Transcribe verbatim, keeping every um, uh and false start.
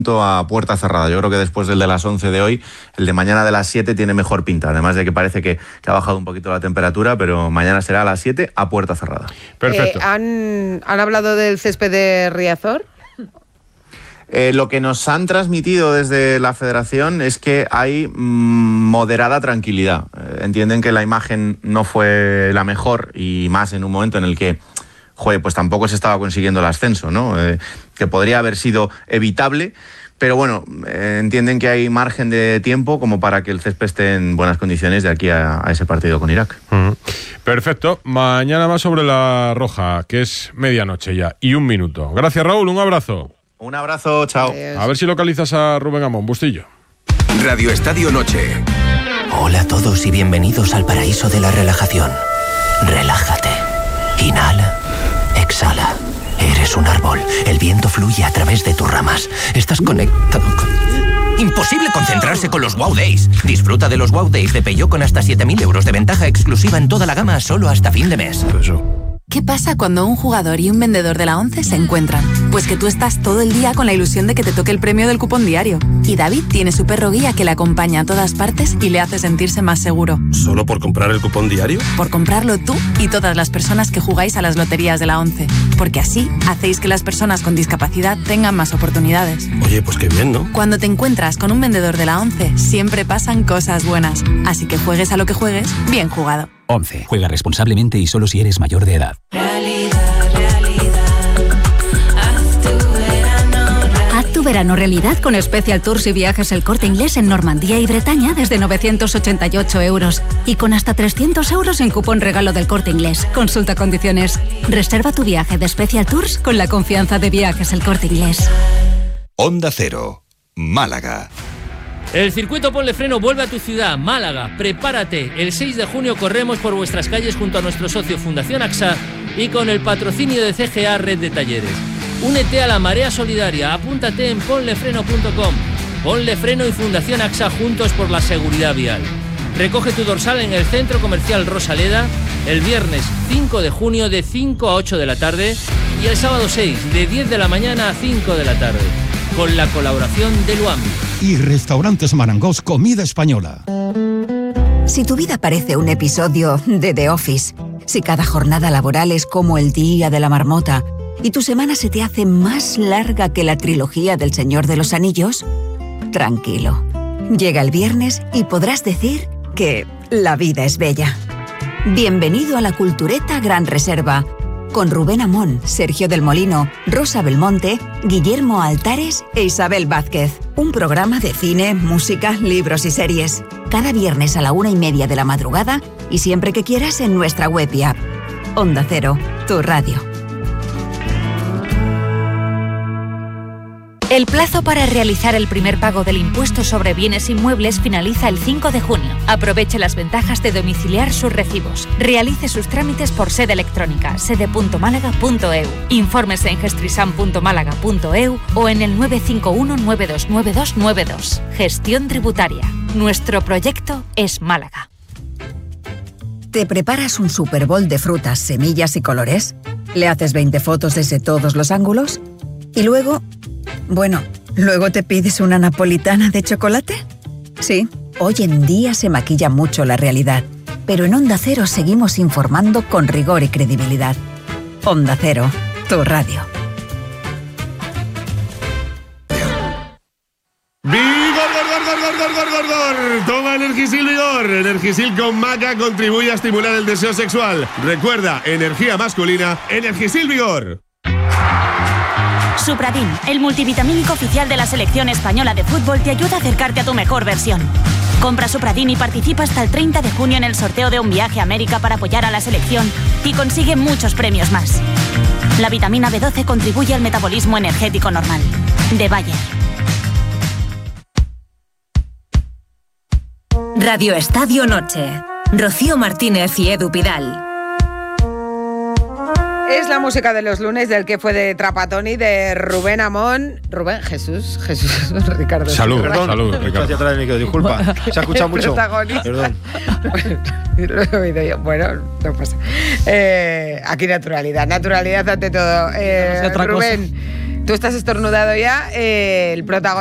a puerta cerrada. Yo creo que después del de las once de hoy, el de mañana de las siete tiene mejor pinta, además de que parece que, que ha bajado un poquito la temperatura, pero mañana será a las siete a puerta cerrada. Perfecto. Eh, ¿han, ¿Han hablado del césped de Riazor? Eh, lo que nos han transmitido desde la Federación es que hay mmm, moderada tranquilidad. Eh, entienden que la imagen no fue la mejor y más en un momento en el que joder, pues tampoco se estaba consiguiendo el ascenso, ¿no? Eh, que podría haber sido evitable, pero bueno, eh, entienden que hay margen de tiempo como para que el césped esté en buenas condiciones de aquí a, a ese partido con Irak. Uh-huh. Perfecto. Mañana más sobre la Roja, que es medianoche ya, y un minuto. Gracias, Raúl, un abrazo. Un abrazo, chao. Adiós. A ver si localizas a Rubén Amón, Bustillo. Radio Estadio Noche. Hola a todos y bienvenidos al paraíso de la relajación. Relájate. Inhala. Exhala. Eres un árbol. El viento fluye a través de tus ramas. Estás conectado con... Imposible concentrarse con los Wow Days. Disfruta de los Wow Days de Peugeot con hasta siete mil euros de ventaja exclusiva en toda la gama solo hasta fin de mes. ¿Qué pasa cuando un jugador y un vendedor de la ONCE se encuentran? Pues que tú estás todo el día con la ilusión de que te toque el premio del cupón diario. Y David tiene su perro guía que le acompaña a todas partes y le hace sentirse más seguro. ¿Solo por comprar el cupón diario? Por comprarlo tú y todas las personas que jugáis a las loterías de la ONCE. Porque así hacéis que las personas con discapacidad tengan más oportunidades. Oye, pues qué bien, ¿no? Cuando te encuentras con un vendedor de la ONCE, siempre pasan cosas buenas. Así que juegues a lo que juegues, bien jugado. ONCE. Juega responsablemente y solo si eres mayor de edad. Realidad, realidad. Haz tu verano, realidad. Haz tu verano realidad con Special Tours y Viajes El Corte Inglés en Normandía y Bretaña desde novecientos ochenta y ocho euros. Y con hasta trescientos euros en cupón regalo del Corte Inglés. Consulta condiciones. Reserva tu viaje de Special Tours con la confianza de Viajes El Corte Inglés. Onda Cero, Málaga. El circuito Ponle Freno vuelve a tu ciudad, Málaga. Prepárate. El seis de junio corremos por vuestras calles junto a nuestro socio Fundación AXA y con el patrocinio de C G A Red de Talleres. Únete a la marea solidaria. Apúntate en ponle freno punto com. Ponle Freno y Fundación AXA juntos por la seguridad vial. Recoge tu dorsal en el Centro Comercial Rosaleda el viernes cinco de junio de cinco a ocho de la tarde y el sábado seis de diez de la mañana a cinco de la tarde. Con la colaboración de Luambi. Y Restaurantes Marangos Comida Española. Si tu vida parece un episodio de The Office, si cada jornada laboral es como el día de la marmota y tu semana se te hace más larga que la trilogía del Señor de los Anillos, tranquilo. Llega el viernes y podrás decir que la vida es bella. Bienvenido a la Cultureta Gran Reserva, con Rubén Amón, Sergio del Molino, Rosa Belmonte, Guillermo Altares e Isabel Vázquez. Un programa de cine, música, libros y series. Cada viernes a la una y media de la madrugada y siempre que quieras en nuestra web y app. Onda Cero, tu radio. El plazo para realizar el primer pago del impuesto sobre bienes inmuebles finaliza el cinco de junio. Aproveche las ventajas de domiciliar sus recibos. Realice sus trámites por sede electrónica, sede punto málaga punto e u. Infórmese en gestrisan punto málaga punto e u o en el nueve cinco uno nueve dos nueve dos nueve dos. Gestión tributaria. Nuestro proyecto es Málaga. ¿Te preparas un Super Bowl de frutas, semillas y colores? ¿Le haces veinte fotos desde todos los ángulos? Y luego... Bueno, ¿luego te pides una napolitana de chocolate? Sí, hoy en día se maquilla mucho la realidad, pero en Onda Cero seguimos informando con rigor y credibilidad. Onda Cero, tu radio. ¡Vigor, gor, gor, gor, gor, gor, gor, gor! Toma Energisil Vigor. Energisil con maca contribuye a estimular el deseo sexual. Recuerda, energía masculina, Energisil Vigor. Supradin, el multivitamínico oficial de la selección española de fútbol, te ayuda a acercarte a tu mejor versión. Compra Supradin y participa hasta el treinta de junio en el sorteo de un viaje a América para apoyar a la selección y consigue muchos premios más. La vitamina B doce contribuye al metabolismo energético normal. De Bayer. Radio Estadio Noche. Rocío Martínez y Edu Pidal. Es la música de los lunes del que fue de Trapatoni, de Rubén Amón. Rubén, Jesús, Jesús, Ricardo. Salud, perdón. Salud, Ricardo. Hacia atrás, Nico, disculpa. Se ha escuchado mucho. Perdón. Lo he oído yo. Bueno, no pasa. Eh, aquí naturalidad, naturalidad ante todo. Eh, Rubén, Tú estás estornudado ya, eh, el protagonista